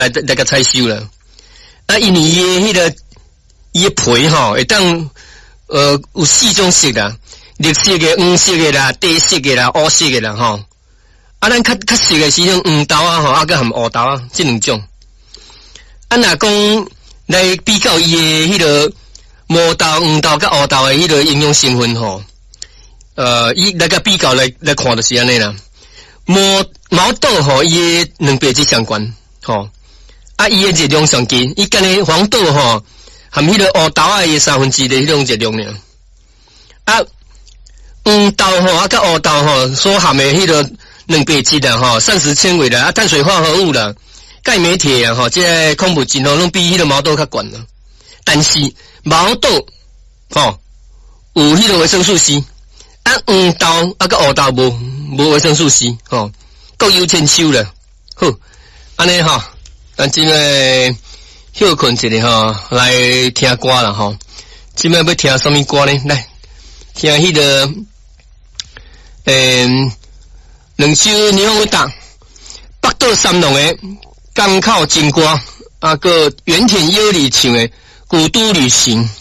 来个采收了。啊，因为伊的皮吼，会当有4种色啦，绿色的、黄色的啦、白色的啦、乌色的啦吼。啊，咱较色的是种黄豆啊吼，啊个含乌豆啊，这2种。啊，若讲来比较伊的个毛豆、黄豆甲乌豆的个营养成分吼，伊来个比较来看就是安尼啦。毛豆吼，伊的两倍质相关吼。啊，伊的热量上低，伊干的黄豆吼，含迄个乌豆啊伊1/3的迄种热量呢。啊，黄豆吼啊，甲乌豆吼所含的迄个两倍质啦吼，膳食纤维啦，啊，碳水化合物啦，钙镁铁啊吼，这个矿物质吼，拢比迄个毛豆较悬啦。但是毛豆吼有迄个维生素 C， 啊，黄豆啊，甲乌豆无维生素 C 吼，各有千秋啦。好，安尼吼。咱今个休困一下吼，来听歌啦吼。今摆要听什么歌呢？来听迄个2首霓虹打北岛三郎的港口情歌，啊个原田优里唱的《古都旅行》。